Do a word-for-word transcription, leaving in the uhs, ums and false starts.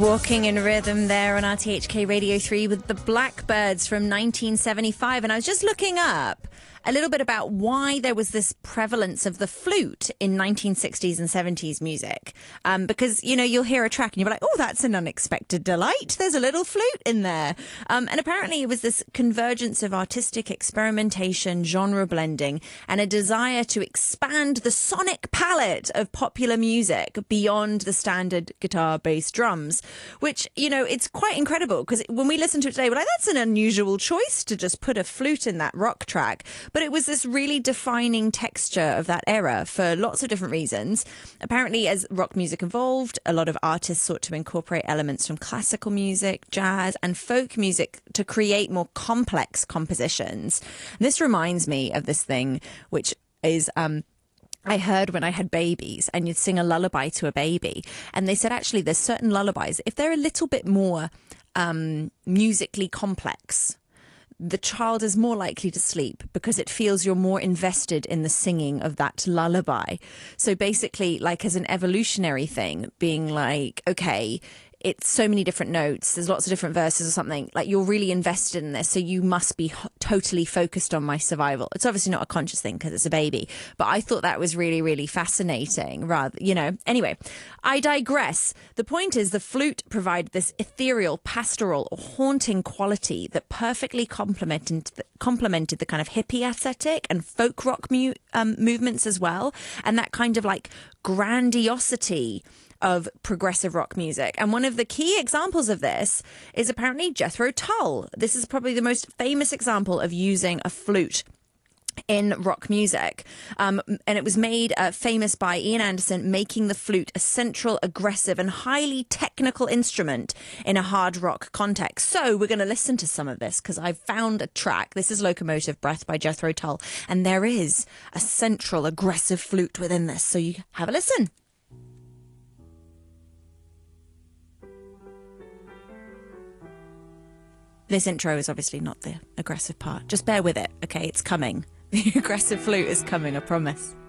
Walking in Rhythm there on R T H K Radio three with the Blackbyrds from nineteen seventy-five. And I was just looking up a little bit about why there was this prevalence of the flute in nineteen sixties and seventies music. Um, because, you know, you'll hear a track and you'll be like, oh, that's an unexpected delight. There's a little flute in there. Um, and apparently it was this convergence of artistic experimentation, genre blending, and a desire to expand the sonic palette of popular music beyond the standard guitar, bass, drums, which, you know, it's quite incredible because when we listen to it today, we're like, that's an unusual choice to just put a flute in that rock track. But it was this really defining texture of that era for lots of different reasons. Apparently, as rock music evolved, a lot of artists sought to incorporate elements from classical music, jazz, and folk music to create more complex compositions. And this reminds me of this thing, which is um, I heard when I had babies, and you'd sing a lullaby to a baby. And they said, actually, there's certain lullabies, if they're a little bit more um, musically complex, the child is more likely to sleep because it feels you're more invested in the singing of that lullaby. So basically, like as an evolutionary thing, being like, okay, it's so many different notes, there's lots of different verses or something, like you're really invested in this, so you must be h- totally focused on my survival. It's obviously not a conscious thing because it's a baby, but I thought that was really, really fascinating, rather, you know. Anyway, I digress. The point is the flute provided this ethereal, pastoral, or haunting quality that perfectly complemented the, complemented the kind of hippie aesthetic and folk rock mu- um, movements as well, and that kind of like grandiosity of progressive rock music. And one of the key examples of this is apparently Jethro Tull. This is probably the most famous example of using a flute in rock music. Um, and it was made uh, famous by Ian Anderson, making the flute a central, aggressive and highly technical instrument in a hard rock context. So we're going to listen to some of this because I've found a track. This is Locomotive Breath by Jethro Tull. And there is a central, aggressive flute within this. So you have a listen. This intro is obviously not the aggressive part. Just bear with it, okay? It's coming. The aggressive flute is coming, I promise.